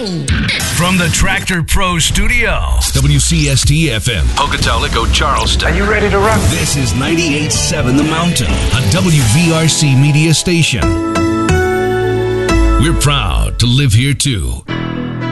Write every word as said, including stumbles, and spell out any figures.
From the Tractor Pro Studio, W C S T F M, Pocatello, Charleston. Are you ready to rock? This is ninety-eight point seven The Mountain, a W V R C media station. We're proud to live here too.